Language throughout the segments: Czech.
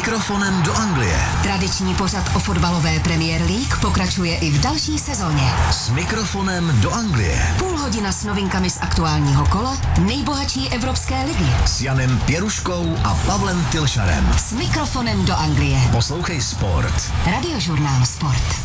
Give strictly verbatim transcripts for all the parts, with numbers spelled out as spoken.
mikrofonem do Anglie. Tradiční pořad o fotbalové Premier League pokračuje i v další sezóně. S mikrofonem do Anglie. Půl hodina s novinkami z aktuálního kola nejbohatší evropské ligy. S Janem Pěruškou a Pavlem Tylšarem. S mikrofonem do Anglie. Poslouchej Sport. Radiožurnál Sport.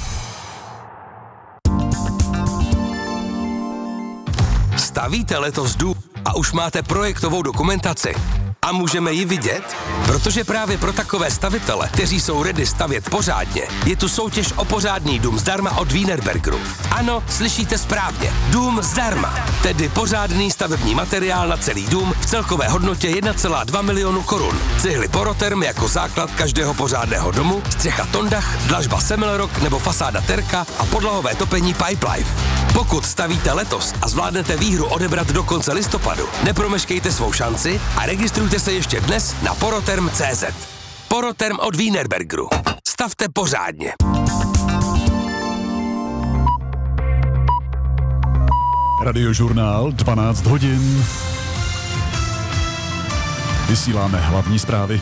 Stavíte letos dům a už máte projektovou dokumentaci? A můžeme ji vidět? Protože právě pro takové stavitele, kteří jsou ready stavět pořádně, je tu soutěž o pořádný dům zdarma od Wienerbergeru. Ano, slyšíte správně. Dům zdarma. Tedy pořádný stavební materiál na celý dům v celkové hodnotě jedna celá dva milionu korun. Cihly Poroterm jako základ každého pořádného domu, střecha Tondach, dlažba Semmelrock nebo fasáda Terka a podlahové topení Pipelife. Pokud stavíte letos a zvládnete výhru odebrat do konce listopadu, nepromeškejte svou šanci a registrujte se ještě dnes na poroterm tečka cé zet. Poroterm od Wienerbergeru. Stavte pořádně. Radiožurnál dvanáct hodin. Vysíláme hlavní zprávy.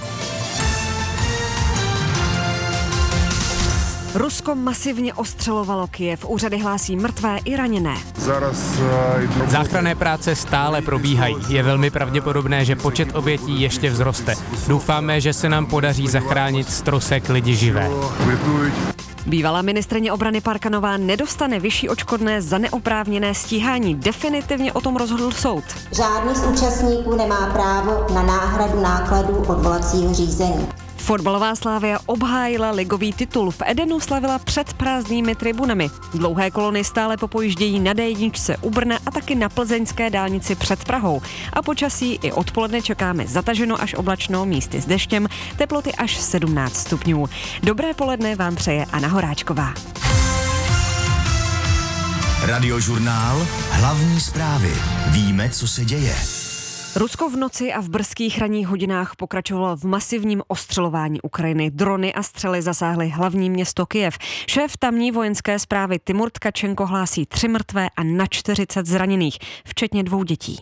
Rusko masivně ostřelovalo Kyjev. Úřady hlásí mrtvé i raněné. Záchranné práce stále probíhají. Je velmi pravděpodobné, že počet obětí ještě vzroste. Doufáme, že se nám podaří zachránit z trosek lidi živé. Bývalá ministryně obrany Parkanová nedostane vyšší odškodné za neoprávněné stíhání. Definitivně o tom rozhodl soud. Žádný z účastníků nemá právo na náhradu nákladů odvolacího řízení. Fotbalová Slavia obhájila ligový titul. V Edenu slavila před prázdnými tribunami. Dlouhé kolony stále popojíždějí na dé jedna u Brna a taky na plzeňské dálnici před Prahou. A počasí i odpoledne čekáme zataženo až oblačno, místy s deštěm, teploty až sedmnáct stupňů. Dobré poledne vám přeje Anna Horáčková. Radiožurnál hlavní zprávy. Víme, co se děje. Rusko v noci a v brzkých ranních hodinách pokračovalo v masivním ostřelování Ukrajiny. Drony a střely zasáhly hlavní město Kyjev. Šéf tamní vojenské správy Timur Tkačenko hlásí tři mrtvé a na čtyřicet zraněných, včetně dvou dětí.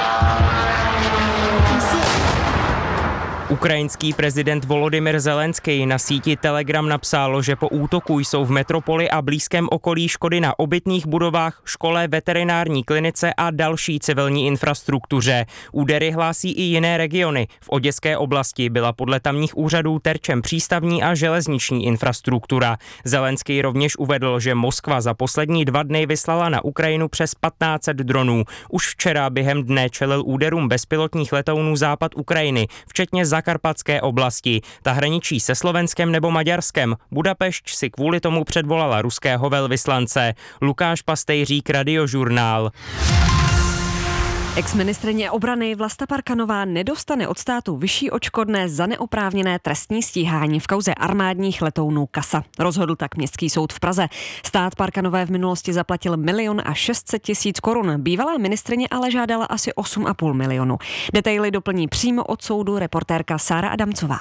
Ukrajinský prezident Volodymyr Zelenský na síti Telegram napsal, že po útoku jsou v metropoli a blízkém okolí škody na obytných budovách, škole, veterinární klinice a další civilní infrastruktuře. Údery hlásí i jiné regiony. V Oděské oblasti byla podle tamních úřadů terčem přístavní a železniční infrastruktura. Zelenský rovněž uvedl, že Moskva za poslední dva dny vyslala na Ukrajinu přes patnáct set dronů. Už včera během dne čelil úderům bezpilotních letounů západ Ukrajiny, včetně Zakarpatské oblasti. Ta hraničí se Slovenskem nebo Maďarskem. Budapešť si kvůli tomu předvolala ruského velvyslance. Lukáš Pastejřík, Radiožurnál. Exministryně obrany Vlasta Parkanová nedostane od státu vyšší odškodné za neoprávněné trestní stíhání v kauze armádních letounů Kasa. Rozhodl tak Městský soud v Praze. Stát Parkanové v minulosti zaplatil milion a šest set tisíc korun. Bývalá ministryně ale žádala asi osm a půl milionu. Detaily doplní přímo od soudu reportérka Sára Adamcová.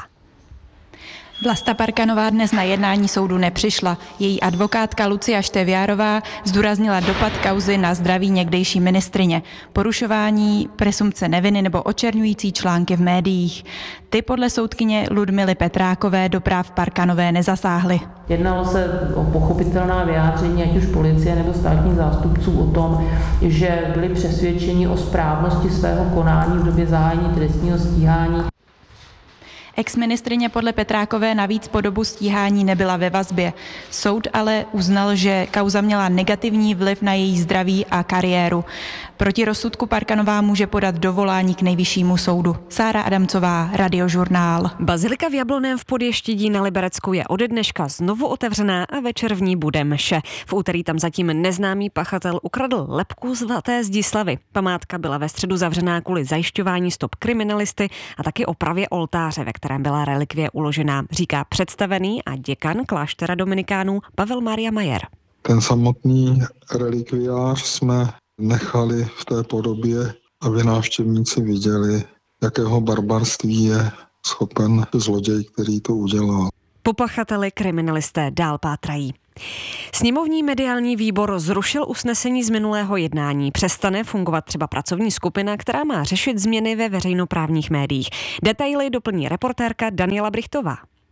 Vlasta Parkanová dnes na jednání soudu nepřišla. Její advokátka Lucia Števiárová zdůraznila dopad kauzy na zdraví někdejší ministryně, porušování presumpce neviny nebo očerňující články v médiích. Ty podle soudkyně Ludmily Petrákové do práv Parkanové nezasáhly. Jednalo se o pochopitelná vyjádření ať už policie nebo státních zástupců o tom, že byli přesvědčeni o správnosti svého konání v době zahájení trestního stíhání. Exministryně podle Petrákové navíc po dobu stíhání nebyla ve vazbě. Soud ale uznal, že kauza měla negativní vliv na její zdraví a kariéru. Proti rozsudku Parkanová může podat dovolání k nejvyššímu soudu. Sára Adamcová, Radiožurnál. Bazilika v Jablonném v Podještidí na Liberecku je ode dneška znovu otevřená a večer v ní bude mše. V úterý tam zatím neznámý pachatel ukradl lebku svaté Zdislavy. Památka byla ve středu zavřená kvůli zajišťování stop kriminalisty a taky opravě oltáře, ve kterém byla relikvie uložená, říká představený a děkan kláštera dominikánů Pavel Maria Majer. Ten samotný relikviář jsme nechali v té podobě, aby návštěvníci viděli, jakého barbarství je schopen zloděj, který to udělal. Po pachateli kriminalisté dál pátrají. Sněmovní mediální výbor zrušil usnesení z minulého jednání. Přestane fungovat třeba pracovní skupina, která má řešit změny ve veřejnoprávních médiích. Detaily doplní reportérka Daniela Brichtová.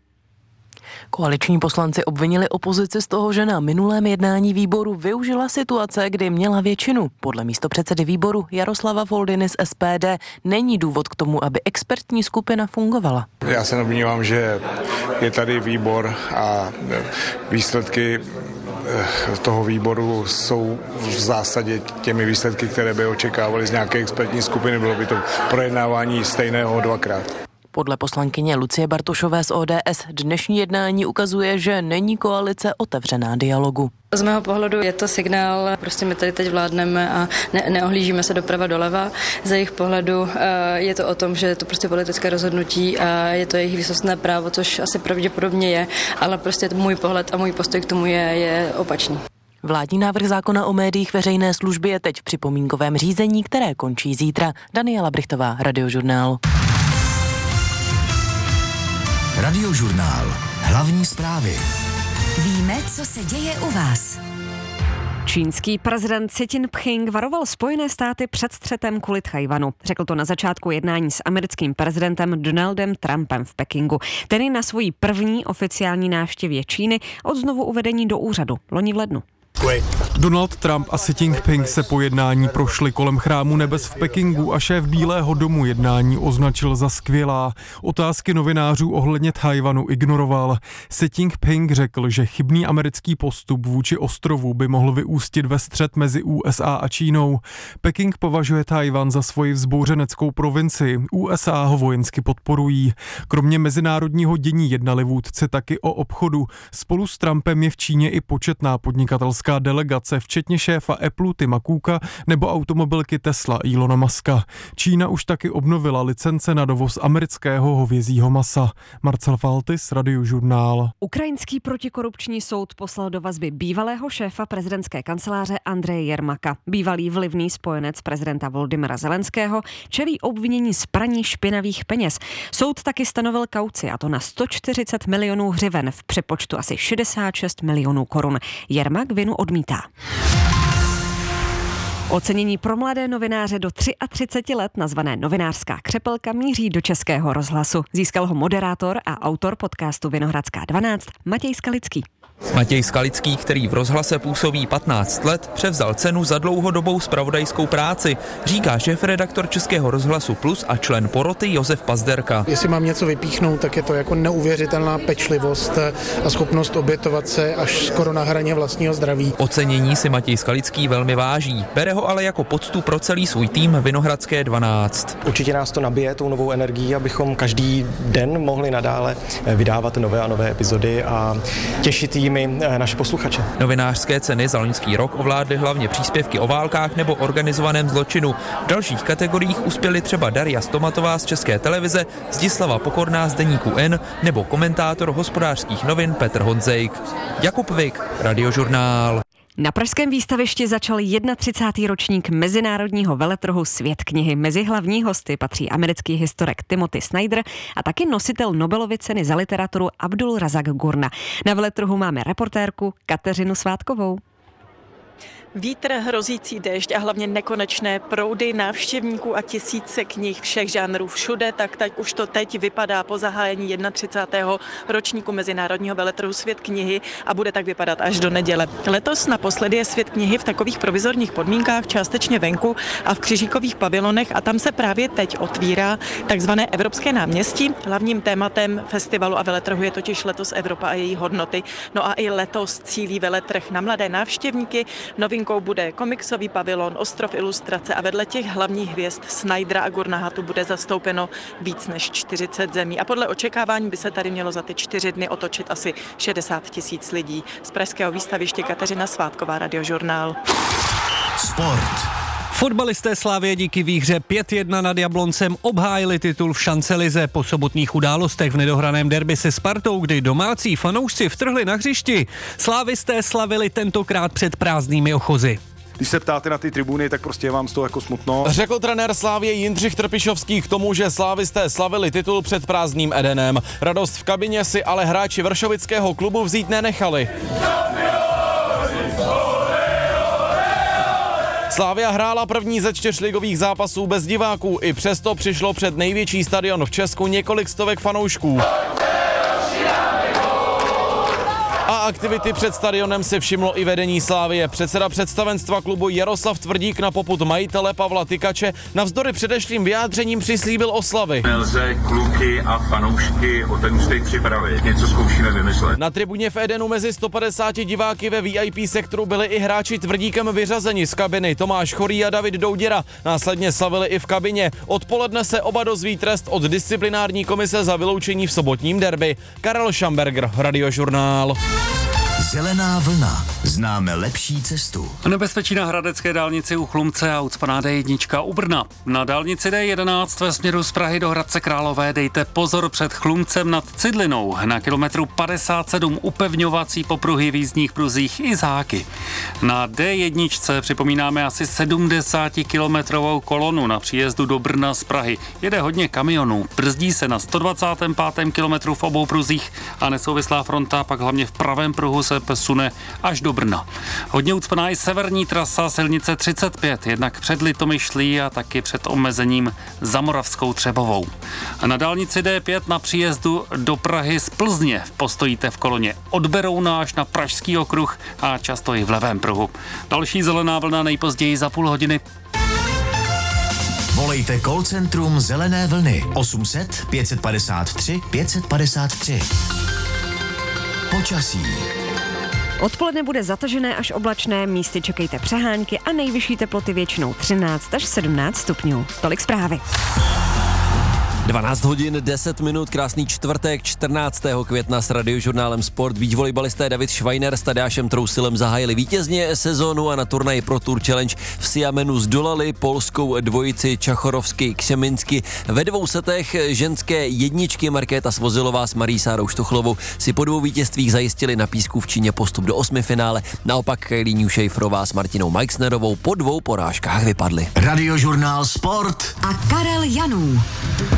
Koaliční poslanci obvinili opozici z toho, že na minulém jednání výboru využila situace, kdy měla většinu. Podle místopředsedy výboru Jaroslava Foldyny z S P D není důvod k tomu, aby expertní skupina fungovala. Já se domnívám, že je tady výbor a výsledky toho výboru jsou v zásadě těmi výsledky, které by očekávali z nějaké expertní skupiny. Bylo by to projednávání stejného dvakrát. Podle poslankyně Lucie Bartošové z O D S dnešní jednání ukazuje, že není koalice otevřená dialogu. Z mého pohledu je to signál, prostě my tady teď vládneme a ne, neohlížíme se doprava doleva. Z jejich pohledu je to o tom, že je to prostě politické rozhodnutí a je to jejich výsostné právo, což asi pravděpodobně je, ale prostě můj pohled a můj postoj k tomu je, je opačný. Vládní návrh zákona o médiích veřejné služby je teď v připomínkovém řízení, které končí zítra. Daniela Brichtová, Radiožurnál. Radiožurnál. Hlavní zprávy. Víme, co se děje u vás. Čínský prezident Xi Jinping varoval Spojené státy před střetem kvůli Tchajwanu. Řekl to na začátku jednání s americkým prezidentem Donaldem Trumpem v Pekingu. Ten na svojí první oficiální návštěvě Číny od znovu uvedení do úřadu loni v lednu. Donald Trump a Xi Jinping se po jednání prošli kolem chrámu nebes v Pekingu a šéf Bílého domu jednání označil za skvělá. Otázky novinářů ohledně Tchajwanu ignoroval. Xi Jinping řekl, že chybný americký postup vůči ostrovu by mohl vyústit ve střet mezi U S A a Čínou. Peking považuje Tchajwan za svoji vzbouřeneckou provincii. U S A ho vojensky podporují. Kromě mezinárodního dění jednali vůdci taky o obchodu. Spolu s Trumpem je v Číně i početná podnikatelská delegace, včetně šéfa Apple Tima Cooka nebo automobilky Tesla Elona Muska. Čína už taky obnovila licence na dovoz amerického hovězího masa. Marcel Faltis, Radiožurnál. Ukrajinský protikorupční soud poslal do vazby bývalého šéfa prezidentské kanceláře Andreje Jermaka. Bývalý vlivný spojenec prezidenta Volodymyra Zelenského čelí obvinění z praní špinavých peněz. Soud taky stanovil kauci, a to na sto čtyřicet milionů hřiven, v přepočtu asi šedesát šest milionů korun. Jermak vinu odmítá. Ocenění pro mladé novináře do třicet tři let, nazvané Novinářská křepelka, míří do Českého rozhlasu. Získal ho moderátor a autor podcastu Vinohradská dvanáct Matěj Skalický. Matěj Skalický, který v rozhlase působí patnáct let, převzal cenu za dlouhodobou zpravodajskou práci, říká šéfredaktor Českého rozhlasu Plus a člen poroty Josef Pazderka. Jestli mám něco vypíchnout, tak je to jako neuvěřitelná pečlivost a schopnost obětovat se až skoro na hraně vlastního zdraví. Ocenění si Matěj Skalický velmi váží, bere ho ale jako poctu pro celý svůj tým Vinohradské dvanáct. Určitě nás to nabije tou novou energií, abychom každý den mohli nadále vydávat nové a nové epizody a těšit jí naše posluchače. Novinářské ceny za loňský rok ovládly hlavně příspěvky o válkách nebo organizovaném zločinu. V dalších kategoriích uspěly třeba Daria Stomatová z České televize, Zdislava Pokorná z Deníku N nebo komentátor Hospodářských novin Petr Honzejk. Jakub Vik, Radiožurnál. Na pražském výstavišti začal třicátý první ročník mezinárodního veletrhu Svět knihy. Mezi hlavní hosty patří americký historik Timothy Snyder a taky nositel Nobelovy ceny za literaturu Abdul Razak Gurna. Na veletrhu máme reportérku Kateřinu Svátkovou. Vítr, hrozící déšť a hlavně nekonečné proudy návštěvníků a tisíce knih všech žánrů všude, tak tak už to teď vypadá po zahájení třicátého prvního ročníku mezinárodního veletrhu Svět knihy a bude tak vypadat až do neděle. Letos naposledy je Svět knihy v takových provizorních podmínkách, částečně venku a v křižíkových pavilonech a tam se právě teď otvírá takzvané Evropské náměstí. Hlavním tématem festivalu a veletrhu je totiž letos Evropa a její hodnoty. No a i letos cílí veletrh na mladé návštěvníky. Novinkou bude komiksový pavilon, ostrov ilustrace a vedle těch hlavních hvězd Snydera a Gurnaha tu bude zastoupeno víc než čtyřicet zemí. A podle očekávání by se tady mělo za ty čtyři dny otočit asi šedesát tisíc lidí. Z pražského výstaviště Kateřina Svátková, Radiožurnál. Sport. Fotbalisté Slavie díky výhře pět jedna nad Jabloncem obhájili titul v Šancelize. Po sobotních událostech v nedohraném derby se Spartou, kdy domácí fanoušci vtrhli na hřišti, slávisté slavili tentokrát před prázdnými ochozy. Když se ptáte na ty tribuny, tak prostě je vám z toho jako smutno. Řekl trenér Slávie Jindřich Trpišovský k tomu, že slávisté slavili titul před prázdným Edenem. Radost v kabině si ale hráči vršovického klubu vzít nenechali. Slavia hrála první ze čtyř ligových zápasů bez diváků, i přesto přišlo před největší stadion v Česku několik stovek fanoušků. aktivity před stadionem si všimlo i vedení Slavie. Předseda představenstva klubu Jaroslav Tvrdík na popud majitele Pavla Tykače navzdory předešlým vyjádřením přislíbil oslavy. Nelze kluky a fanoušky o ten úspěch připravit. Něco zkoušíme vymyslet. Na tribuně v Edenu mezi sto padesáti diváky ve V I P sektoru byli i hráči Tvrdíkem vyřazeni z kabiny. Tomáš Chorý a David Douděra následně slavili i v kabině. Odpoledne se oba dozví trest od disciplinární komise za vyloučení v sobotním derby. Karel Schamberger, Radiožurnál. Zelená vlna. Známe lepší cestu. Nebezpečí na hradecké dálnici u Chlumce a ucpaná D jedna u Brna. Na dálnici D jedenáct ve směru z Prahy do Hradce Králové dejte pozor před Chlumcem nad Cidlinou. Na kilometru padesát sedm upevňovací popruhy v jízdních pruzích i záky. Na D jedna připomínáme asi sedmdesátikilometrovou kolonu na příjezdu do Brna z Prahy. Jede hodně kamionů, brzdí se na sto dvacátém pátém kilometru v obou pruzích a nesouvislá fronta pak hlavně v pravém pruhu se posune až do Brna. Hodně ucpaná i severní trasa silnice třicet pět, jednak před Litomyšlí a taky před omezením za Moravskou Třebovou. A na dálnici D pět na příjezdu do Prahy z Plzně postojíte v koloně od Berouna až na Pražský okruh a často i v levém pruhu. Další zelená vlna nejpozději za půl hodiny. Volejte call centrum Zelené vlny osm set pět padesát tři pět padesát tři. Počasí. Odpoledne bude zatažené až oblačné, místy čekejte přehánky a nejvyšší teploty většinou třináct až sedmnáct stupňů. Tolik zprávy. dvanáct hodin deset minut, krásný čtvrtek, čtrnáctého května s Radiožurnálem Sport. Beach volejbalisté David Schweiner s Tadeášem Trousilem zahájili vítězně sezónu a na turnaji Pro Tour Challenge v Siamenu zdolali polskou dvojici Čachorovsky Křeminsky. Ve dvou setech ženské jedničky Markéta Svozilová s Marí Sárou Štuchlovou si po dvou vítězstvích zajistili na písku v Číně postup do osmifinále. Naopak Kylie Newshaferová s Martinou Meixnerovou po dvou porážkách vypadly. Radiožurnál Sport a Karel Janů.